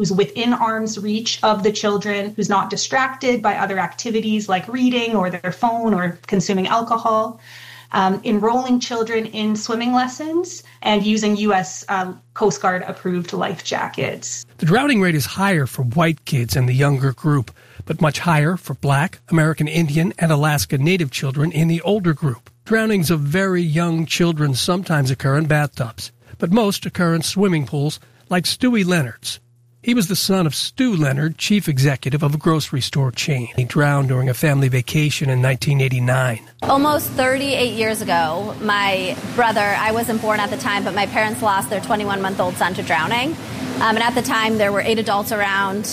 who's within arm's reach of the children, who's not distracted by other activities like reading or their phone or consuming alcohol. Enrolling children in swimming lessons, and using U.S. Coast Guard approved life jackets. The drowning rate is higher for white kids in the younger group, but much higher for Black, American Indian, and Alaska Native children in the older group. Drownings of very young children sometimes occur in bathtubs, but most occur in swimming pools like Stewie Leonard's. He was the son of Stu Leonard, chief executive of a grocery store chain. He drowned during a family vacation in 1989. Almost 38 years ago, my brother, I wasn't born at the time, but my parents lost their 21-month-old son to drowning. And at the time, there were 8 adults around,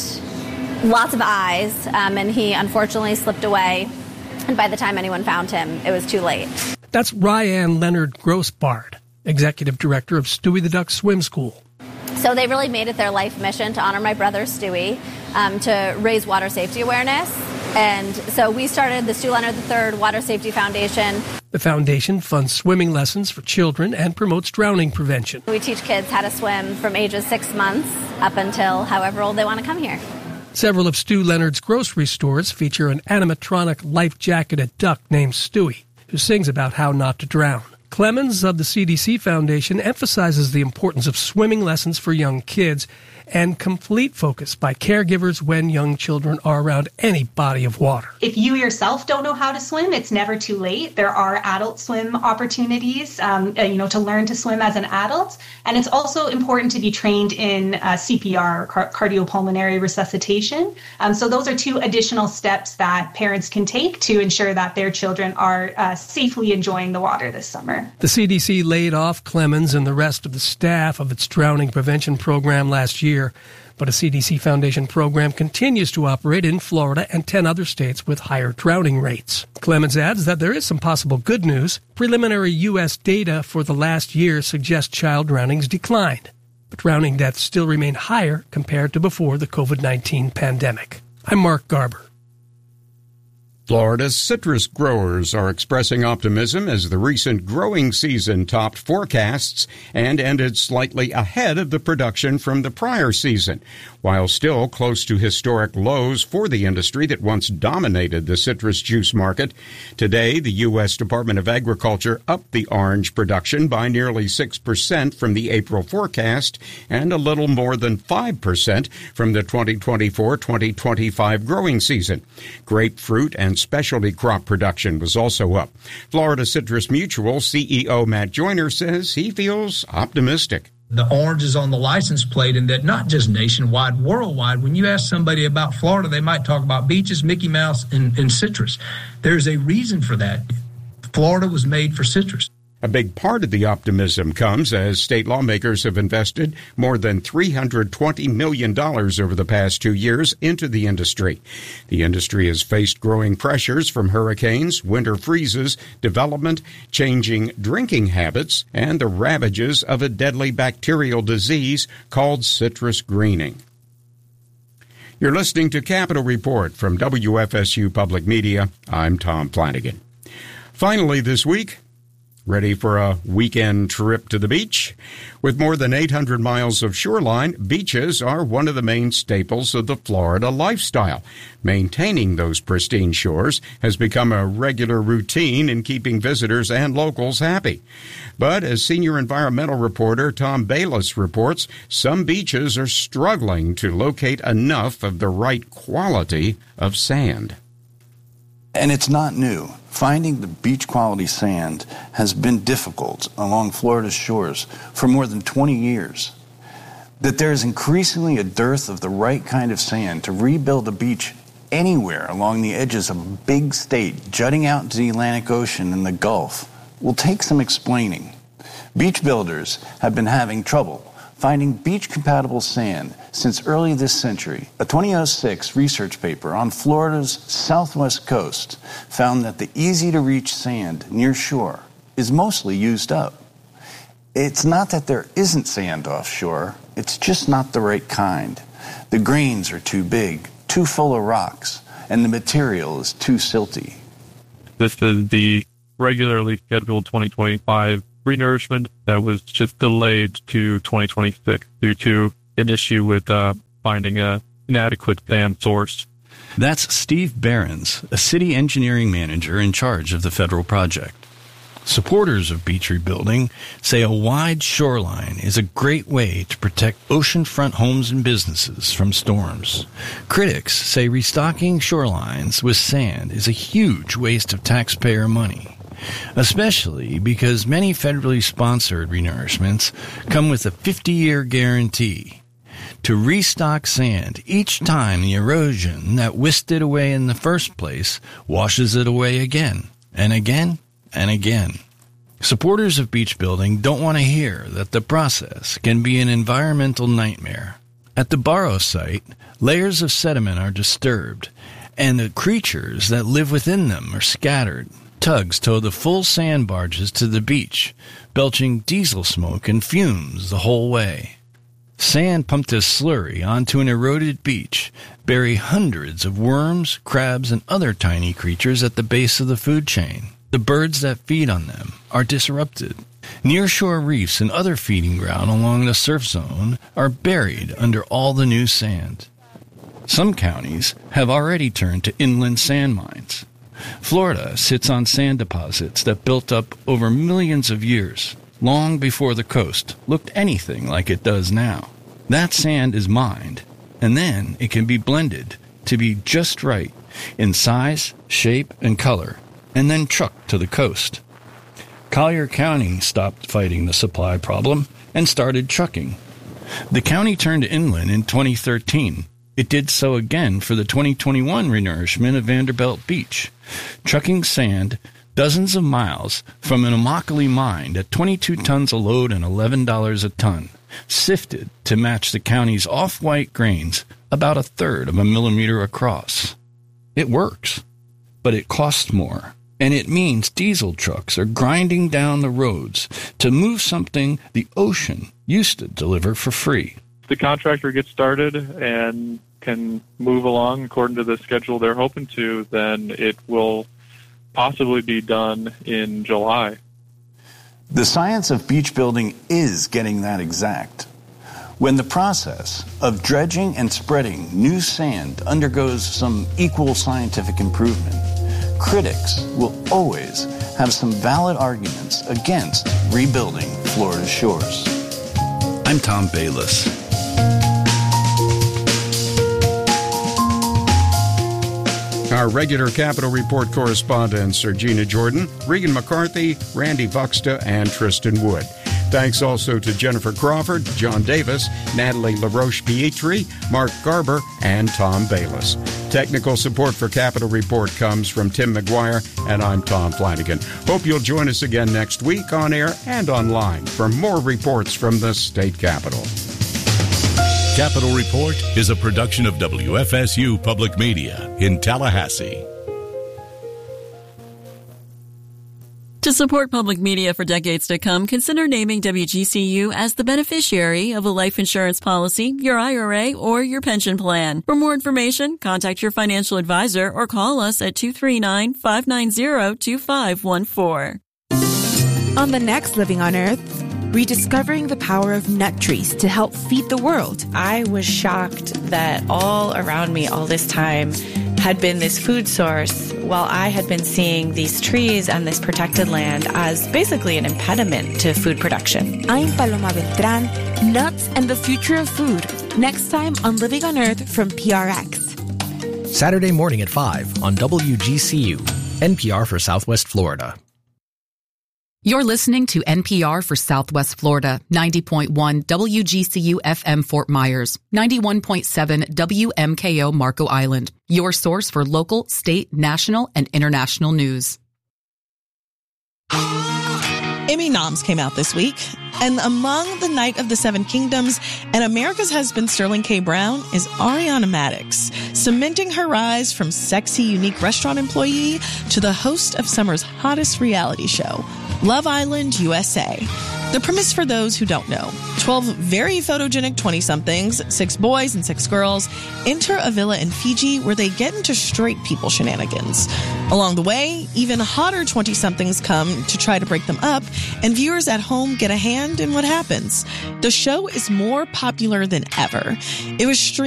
lots of eyes, and he unfortunately slipped away. And by the time anyone found him, it was too late. That's Ryann Leonard Grossbard, executive director of Stewie the Duck Swim School. So they really made it their life mission to honor my brother, Stewie, to raise water safety awareness. And so we started the Stu Leonard III Water Safety Foundation. The foundation funds swimming lessons for children and promotes drowning prevention. We teach kids how to swim from ages 6 months up until however old they want to come here. Several of Stu Leonard's grocery stores feature an animatronic life-jacketed duck named Stewie, who sings about how not to drown. Clemens of the CDC Foundation emphasizes the importance of swimming lessons for young kids and complete focus by caregivers when young children are around any body of water. If you yourself don't know how to swim, it's never too late. There are adult swim opportunities, to learn to swim as an adult. And it's also important to be trained in CPR, cardiopulmonary resuscitation. So those are 2 additional steps that parents can take to ensure that their children are safely enjoying the water this summer. The CDC laid off Clemens and the rest of the staff of its drowning prevention program last year. But a CDC Foundation program continues to operate in Florida and 10 other states with higher drowning rates. Clemens adds that there is some possible good news. Preliminary U.S. data for the last year suggest child drownings declined, but drowning deaths still remain higher compared to before the COVID-19 pandemic. I'm Mark Garber. Florida's citrus growers are expressing optimism as the recent growing season topped forecasts and ended slightly ahead of the production from the prior season. While still close to historic lows for the industry that once dominated the citrus juice market, today the U.S. Department of Agriculture upped the orange production by nearly 6% from the April forecast and a little more than 5% from the 2024-2025 growing season. Grapefruit and specialty crop production was also up. Florida Citrus Mutual CEO Matt Joyner says he feels optimistic. The orange is on the license plate, and that not just nationwide, worldwide. When you ask somebody about Florida, they might talk about beaches, Mickey Mouse, and citrus. There's a reason for that. Florida was made for citrus. A big part of the optimism comes as state lawmakers have invested more than $320 million over the past 2 years into the industry. The industry has faced growing pressures from hurricanes, winter freezes, development, changing drinking habits, and the ravages of a deadly bacterial disease called citrus greening. You're listening to Capitol Report from WFSU Public Media. I'm Tom Flanagan. Finally this week, ready for a weekend trip to the beach? With more than 800 miles of shoreline, beaches are one of the main staples of the Florida lifestyle. Maintaining those pristine shores has become a regular routine in keeping visitors and locals happy. But as senior environmental reporter Tom Bayless reports, some beaches are struggling to locate enough of the right quality of sand. And it's not new. Finding the beach quality sand has been difficult along Florida's shores for more than 20 years. That there is increasingly a dearth of the right kind of sand to rebuild a beach anywhere along the edges of a big state jutting out into the Atlantic Ocean and the Gulf will take some explaining. Beach builders have been having trouble finding beach-compatible sand since early this century. A 2006 research paper on Florida's southwest coast found that the easy-to-reach sand near shore is mostly used up. It's not that there isn't sand offshore, it's just not the right kind. The grains are too big, too full of rocks, and the material is too silty. This is the regularly scheduled 2025 renourishment that was just delayed to 2026 due to an issue with finding an adequate sand source. That's Steve Behrens, a city engineering manager in charge of the federal project. Supporters of beach rebuilding say a wide shoreline is a great way to protect oceanfront homes and businesses from storms. Critics say restocking shorelines with sand is a huge waste of taxpayer money, especially because many federally sponsored renourishments come with a 50-year guarantee to restock sand each time the erosion that whisked it away in the first place washes it away again and again and again. Supporters of beach building don't want to hear that the process can be an environmental nightmare. At the Barrow site, layers of sediment are disturbed, and the creatures that live within them are scattered. Tugs tow the full sand barges to the beach, belching diesel smoke and fumes the whole way. Sand pumped as slurry onto an eroded beach bury hundreds of worms, crabs, and other tiny creatures at the base of the food chain. The birds that feed on them are disrupted. Nearshore reefs and other feeding ground along the surf zone are buried under all the new sand. Some counties have already turned to inland sand mines. Florida sits on sand deposits that built up over millions of years, long before the coast looked anything like it does now. That sand is mined, and then it can be blended to be just right in size, shape, and color, and then trucked to the coast. Collier County stopped fighting the supply problem and started trucking. The county turned inland in 2013. It did so again for the 2021 renourishment of Vanderbilt Beach, trucking sand dozens of miles from an Immokalee mine at 22 tons a load and $11 a ton, sifted to match the county's off-white grains about a third of a millimeter across. It works, but it costs more, and it means diesel trucks are grinding down the roads to move something the ocean used to deliver for free. The contractor gets started and can move along according to the schedule they're hoping to, then it will possibly be done in July. The science of beach building is getting that exact. When the process of dredging and spreading new sand undergoes some equal scientific improvement, critics will always have some valid arguments against rebuilding Florida's shores. I'm Tom Bayless. Our regular Capitol Report correspondents are Gina Jordan, Regan McCarthy, Randy Buxta, and Tristan Wood. Thanks also to Jennifer Crawford, John Davis, Natalie LaRoche-Pietri, Mark Garber, and Tom Bayless. Technical support for Capitol Report comes from Tim McGuire, and I'm Tom Flanagan. Hope you'll join us again next week on air and online for more reports from the state capitol. Capitol Report is a production of WFSU Public Media in Tallahassee. To support public media for decades to come, consider naming WGCU as the beneficiary of a life insurance policy, your IRA, or your pension plan. For more information, contact your financial advisor or call us at 239-590-2514. On the next Living on Earth, rediscovering the power of nut trees to help feed the world. I was shocked that all around me all this time had been this food source, while I had been seeing these trees and this protected land as basically an impediment to food production. I'm Paloma Beltran, nuts and the future of food. Next time on Living on Earth from PRX. Saturday morning at 5 on WGCU, NPR for Southwest Florida. You're listening to NPR for Southwest Florida, 90.1 WGCU FM Fort Myers, 91.7 WMKO Marco Island, your source for local, state, national, and international news. Emmy noms came out this week, and among the Knight of the Seven Kingdoms and America's Husband Sterling K. Brown is Ariana Madix, cementing her rise from sexy, unique restaurant employee to the host of summer's hottest reality show, Love Island USA. The premise for those who don't know: 12 very photogenic 20-somethings, 6 boys and 6 girls, enter a villa in Fiji where they get into straight people shenanigans. Along the way, even hotter 20-somethings come to try to break them up, and viewers at home get a hand in what happens. The show is more popular than ever. It was streamed